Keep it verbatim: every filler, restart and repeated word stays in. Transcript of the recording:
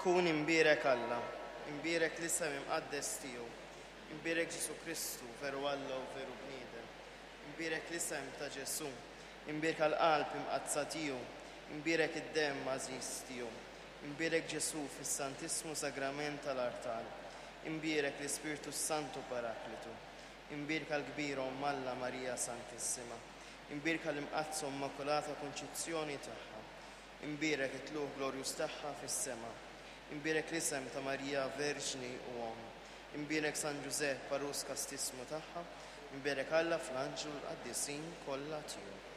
Kun imbirek Alla, imbirek l-isem imqaddes tiegħu, imbirek Ġesu Kristu, veru Alla u veru bniedem, imbirek l-isem ta' Ġesu, imbirek għal-qalb imqazza tiegħu, imbirek id-dem għażiż tiegħu, imbirek Ġesu fis-Santismu Sagrament tal-Artal, imbirek l-Ispiritu Santu Paraklitu, imbirek għal-kbira Omm Alla Marija Santissima, imbirek għal-imqazza Immakolata Konċizzjoni tagħha, imbirek it-tluħ glorjuż tagħha fis-sema, imbirek l-isem ta' Marija Verġni u Omm, imbirek San Ġusepp Parus Kastismu tagħha, imbirek Alla fl-anġlu l-qaddisin kollha tiegħu.